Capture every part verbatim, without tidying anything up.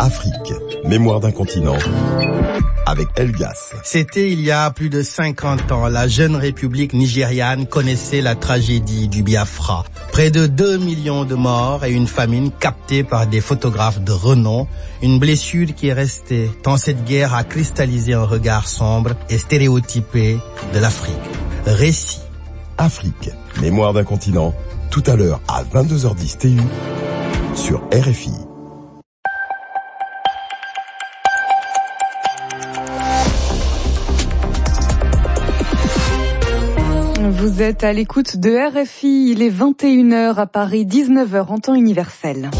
Afrique, mémoire d'un continent, avec Elgas. C'était il y a plus de cinquante ans. La jeune république nigériane connaissait la tragédie du Biafra. Près de deux millions de morts et une famine captée par des photographes de renom. Une blessure qui est restée tant cette guerre a cristallisé un regard sombre et stéréotypé de l'Afrique. Récit. Afrique, mémoire d'un continent, tout à l'heure à vingt-deux heures dix T U sur R F I. Vous êtes à l'écoute de R F I, il est vingt et une heures à Paris, dix-neuf heures en temps universel.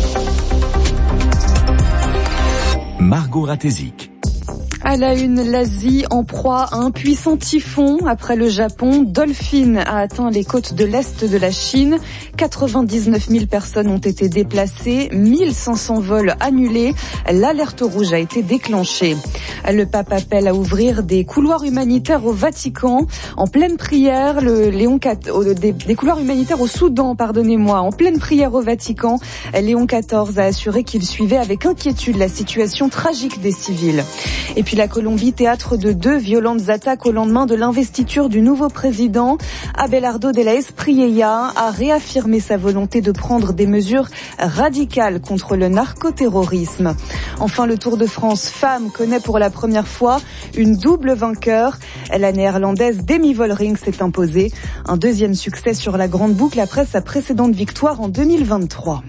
Margot Ratézik. À la une, l'Asie en proie à un puissant typhon. Après le Japon, Dolphin a atteint les côtes de l'Est de la Chine. quatre-vingt-dix-neuf mille personnes ont été déplacées, mille cinq cents vols annulés. L'alerte rouge a été déclenchée. Le pape appelle à ouvrir des couloirs humanitaires au Vatican. En pleine prière, le Léon quatorze, des, des couloirs humanitaires au Soudan, pardonnez-moi. En pleine prière au Vatican, Léon quatorze a assuré qu'il suivait avec inquiétude la situation tragique des civils. Et puis la Colombie, théâtre de deux violentes attaques au lendemain de l'investiture du nouveau président. Abelardo de la Espriella a réaffirmé sa volonté de prendre des mesures radicales contre le narcoterrorisme. Enfin, le Tour de France Femmes connaît pour la première fois une double vainqueur. La néerlandaise Demi Vollering s'est imposée. Un deuxième succès sur la grande boucle après sa précédente victoire en deux mille vingt-trois.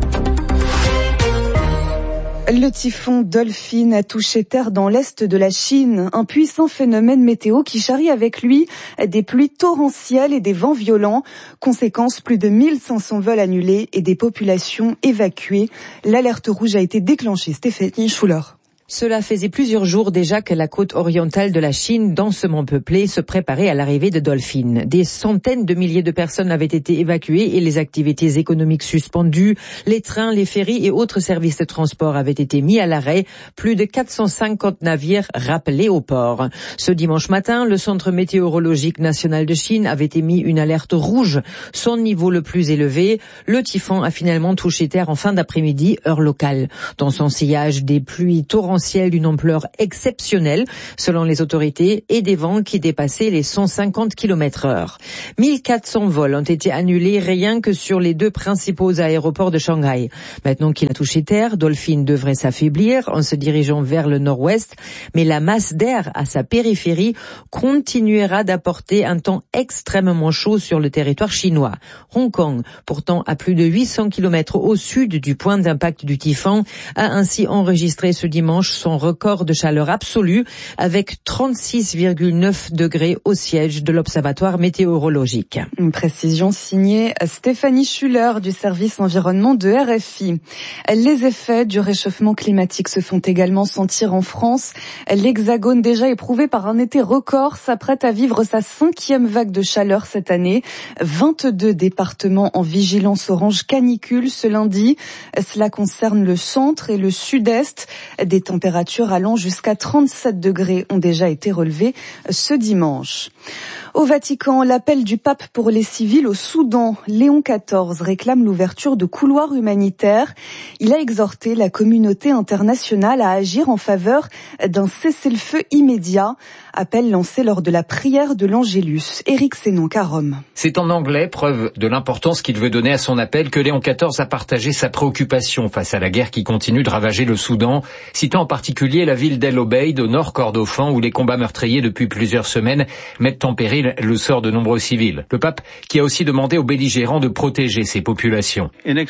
Le typhon Dolphin a touché terre dans l'est de la Chine, un puissant phénomène météo qui charrie avec lui des pluies torrentielles et des vents violents. Conséquence, plus de mille cinq cents vols annulés et des populations évacuées. L'alerte rouge a été déclenchée. Stéphanie Schuller. Cela faisait plusieurs jours déjà que la côte orientale de la Chine, densément peuplée, se préparait à l'arrivée de Dolphin. Des centaines de milliers de personnes avaient été évacuées et les activités économiques suspendues. Les trains, les ferries et autres services de transport avaient été mis à l'arrêt. Plus de quatre cent cinquante navires rappelés au port. Ce dimanche matin, le Centre météorologique national de Chine avait émis une alerte rouge, son niveau le plus élevé. Le typhon a finalement touché terre en fin d'après-midi, heure locale. Dans son sillage, des pluies torrentielles d'une ampleur exceptionnelle, selon les autorités, et des vents qui dépassaient les cent cinquante kilomètres heure. mille quatre cents vols ont été annulés rien que sur les deux principaux aéroports de Shanghai. Maintenant qu'il a touché terre, Dolphin devrait s'affaiblir en se dirigeant vers le nord-ouest, mais la masse d'air à sa périphérie continuera d'apporter un temps extrêmement chaud sur le territoire chinois. Hong Kong, pourtant à plus de huit cents kilomètres au sud du point d'impact du typhon, a ainsi enregistré ce dimanche son record de chaleur absolue avec trente-six virgule neuf degrés au siège de l'Observatoire météorologique. Une précision signée Stéphanie Schuller du service environnement de R F I. Les effets du réchauffement climatique se font également sentir en France. L'Hexagone, déjà éprouvé par un été record, s'apprête à vivre sa cinquième vague de chaleur cette année. vingt-deux départements en vigilance orange canicule ce lundi. Cela concerne le centre et le sud-est. Des températures allant jusqu'à trente-sept degrés ont déjà été relevées ce dimanche. Au Vatican, l'appel du pape pour les civils au Soudan. Léon quatorze réclame l'ouverture de couloirs humanitaires. Il a exhorté la communauté internationale à agir en faveur d'un cessez-le-feu immédiat. Appel lancé lors de la prière de l'Angélus. Éric Sénonc à Rome. C'est en anglais, preuve de l'importance qu'il veut donner à son appel, que Léon quatorze a partagé sa préoccupation face à la guerre qui continue de ravager le Soudan, citant en particulier la ville d'El Obeid au nord Kordofan où les combats meurtriers depuis plusieurs semaines mettent en péril le sort de nombreux civils. Le pape qui a aussi demandé aux belligérants de protéger ces populations.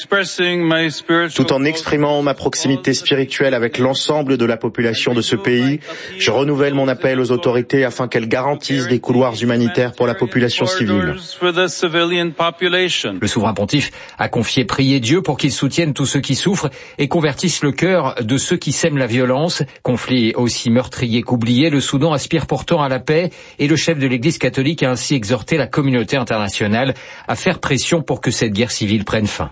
Tout en exprimant ma proximité spirituelle avec l'ensemble de la population de ce pays, je renouvelle mon appel aux autorités afin qu'elles garantissent des couloirs humanitaires pour la population civile. Le souverain pontife a confié prier Dieu pour qu'il soutienne tous ceux qui souffrent et convertisse le cœur de ceux qui sèment la violence. violence. Conflit aussi meurtrier qu'oublié, le Soudan aspire pourtant à la paix et le chef de l'Église catholique a ainsi exhorté la communauté internationale à faire pression pour que cette guerre civile prenne fin.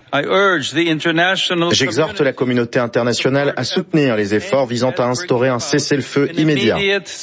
J'exhorte la communauté internationale à soutenir les efforts visant à instaurer un cessez-le-feu immédiat.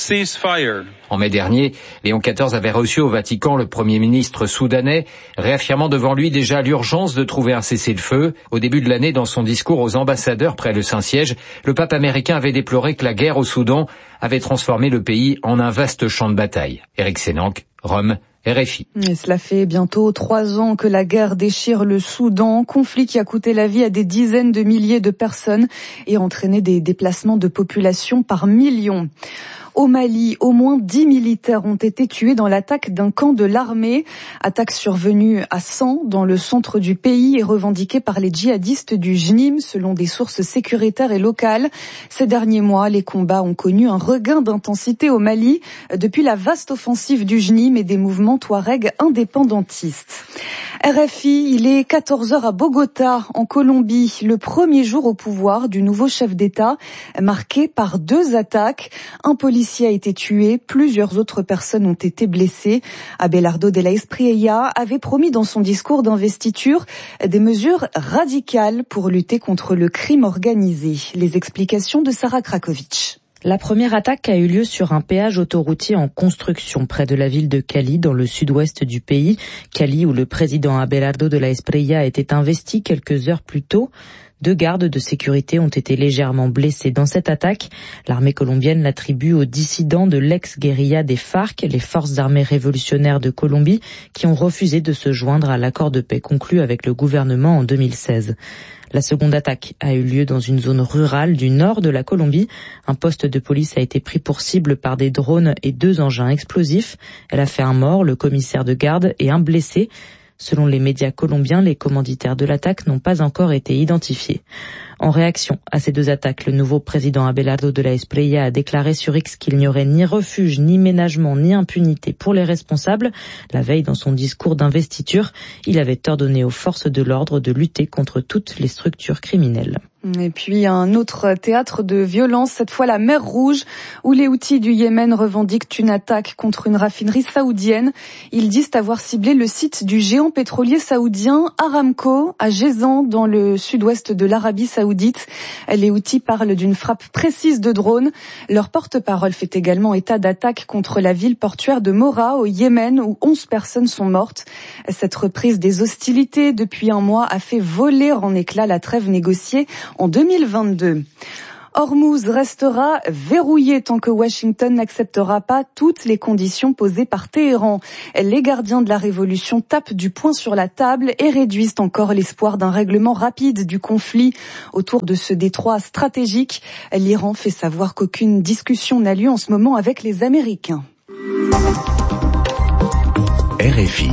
En mai dernier, Léon quatorze avait reçu au Vatican le Premier ministre soudanais, réaffirmant devant lui déjà l'urgence de trouver un cessez-le-feu. Au début de l'année, dans son discours aux ambassadeurs près le Saint-Siège, le pape américain avait déploré que la guerre au Soudan avait transformé le pays en un vaste champ de bataille. Éric Sénanque, Rome, R F I. Et cela fait bientôt trois ans que la guerre déchire le Soudan, conflit qui a coûté la vie à des dizaines de milliers de personnes et entraîné des déplacements de population par millions. Au Mali, au moins dix militaires ont été tués dans l'attaque d'un camp de l'armée. Attaque survenue à San, dans le centre du pays, et revendiquée par les djihadistes du J N I M, selon des sources sécuritaires et locales. Ces derniers mois, les combats ont connu un regain d'intensité au Mali, depuis la vaste offensive du J N I M et des mouvements touaregs indépendantistes. R F I, il est quatorze heures à Bogota, en Colombie, le premier jour au pouvoir du nouveau chef d'État, marqué par deux attaques. Un policier a été tué, plusieurs autres personnes ont été blessées. Abelardo de la Espriella avait promis dans son discours d'investiture des mesures radicales pour lutter contre le crime organisé. Les explications de Sarah Krakovic. La première attaque a eu lieu sur un péage autoroutier en construction près de la ville de Cali, dans le sud-ouest du pays. Cali, où le président Abelardo de la Espriella était investi quelques heures plus tôt. Deux gardes de sécurité ont été légèrement blessés dans cette attaque. L'armée colombienne l'attribue aux dissidents de l'ex-guérilla des FARC, les forces armées révolutionnaires de Colombie, qui ont refusé de se joindre à l'accord de paix conclu avec le gouvernement en deux mille seize. La seconde attaque a eu lieu dans une zone rurale du nord de la Colombie. Un poste de police a été pris pour cible par des drones et deux engins explosifs. Elle a fait un mort, le commissaire de garde, et un blessé. Selon les médias colombiens, les commanditaires de l'attaque n'ont pas encore été identifiés. En réaction à ces deux attaques, le nouveau président Abelardo de la Espriella a déclaré sur X qu'il n'y aurait ni refuge, ni ménagement, ni impunité pour les responsables. La veille, dans son discours d'investiture, il avait ordonné aux forces de l'ordre de lutter contre toutes les structures criminelles. Et puis un autre théâtre de violence, cette fois la mer Rouge, où les Houthis du Yémen revendiquent une attaque contre une raffinerie saoudienne. Ils disent avoir ciblé le site du géant pétrolier saoudien Aramco à Jazan, dans le sud-ouest de l'Arabie saoudite. Les Houthis parlent d'une frappe précise de drone. Leur porte-parole fait également état d'attaques contre la ville portuaire de Mora au Yémen, où onze personnes sont mortes. Cette reprise des hostilités depuis un mois a fait voler en éclats la trêve négociée en deux mille vingt-deux. Hormuz restera verrouillé tant que Washington n'acceptera pas toutes les conditions posées par Téhéran. Les gardiens de la révolution tapent du poing sur la table et réduisent encore l'espoir d'un règlement rapide du conflit autour de ce détroit stratégique. L'Iran fait savoir qu'aucune discussion n'a lieu en ce moment avec les Américains. R F I.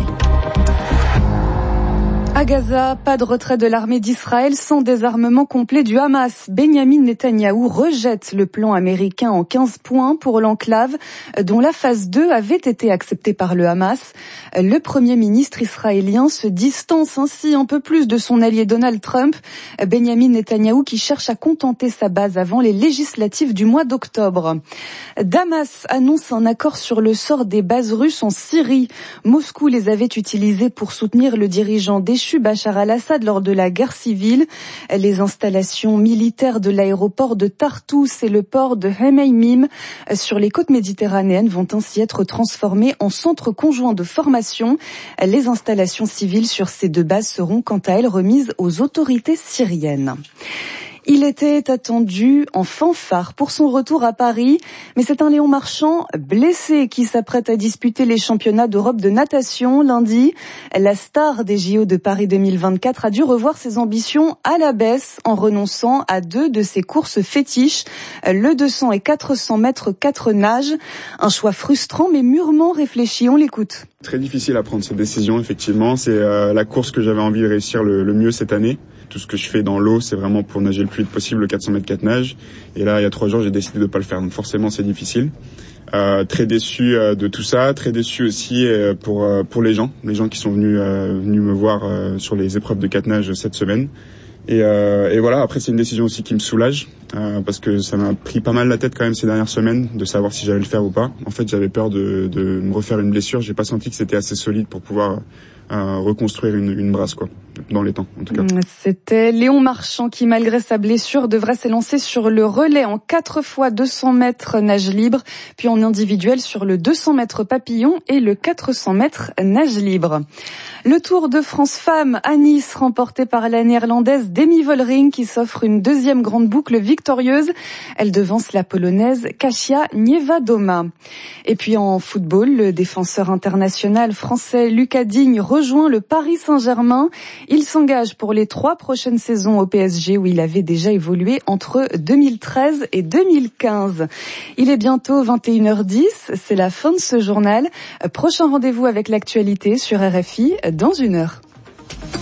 À Gaza, pas de retrait de l'armée d'Israël sans désarmement complet du Hamas. Benyamin Netanyahou rejette le plan américain en quinze points pour l'enclave, dont la phase deux avait été acceptée par le Hamas. Le premier ministre israélien se distance ainsi un peu plus de son allié Donald Trump. Benyamin Netanyahou qui cherche à contenter sa base avant les législatives du mois d'octobre. Damas annonce un accord sur le sort des bases russes en Syrie. Moscou les avait utilisées pour soutenir le dirigeant déchu Bachar al-Assad lors de la guerre civile. Les installations militaires de l'aéroport de Tartous et le port de Hmeimim sur les côtes méditerranéennes vont ainsi être transformées en centres conjoints de formation. Les installations civiles sur ces deux bases seront quant à elles remises aux autorités syriennes. Il était attendu en fanfare pour son retour à Paris, mais c'est un Léon Marchand blessé qui s'apprête à disputer les championnats d'Europe de natation lundi. La star des J O de Paris deux mille vingt-quatre a dû revoir ses ambitions à la baisse en renonçant à deux de ses courses fétiches, le deux cents et quatre cents mètres quatre nages. Un choix frustrant mais mûrement réfléchi, on l'écoute. Très difficile à prendre cette décision, effectivement. C'est euh, la course que j'avais envie de réussir le, le mieux cette année. Tout ce que je fais dans l'eau, c'est vraiment pour nager le plus vite possible, le quatre cents mètres quatre nages. Et là, il y a trois jours, j'ai décidé de pas le faire. Donc forcément, c'est difficile. Euh, très déçu euh, de tout ça. Très déçu aussi euh, pour euh, pour les gens, les gens qui sont venus euh, venus me voir euh, sur les épreuves de quatre nages cette semaine. Et, euh, et voilà, après c'est une décision aussi qui me soulage, euh, parce que ça m'a pris pas mal la tête quand même ces dernières semaines de savoir si j'allais le faire ou pas. En fait, j'avais peur de, de me refaire une blessure. J'ai pas senti que c'était assez solide pour pouvoir euh, reconstruire une, une brasse, quoi, dans les temps, en tout cas. C'était Léon Marchand qui, malgré sa blessure, devrait s'élancer sur le relais en quatre fois deux cents mètres nage libre, puis en individuel sur le deux cents mètres papillon et le quatre cents mètres nage libre. Le Tour de France Femmes à Nice, remporté par la néerlandaise Demi Vollering, qui s'offre une deuxième grande boucle victorieuse. Elle devance la polonaise Kasia Niewiadoma. Et puis en football, le défenseur international français Lucas Digne rejoint le Paris Saint-Germain. Il s'engage pour les trois prochaines saisons au P S G, où il avait déjà évolué entre deux mille treize et deux mille quinze. Il est bientôt vingt et une heures dix, c'est la fin de ce journal. Prochain rendez-vous avec l'actualité sur R F I dans une heure.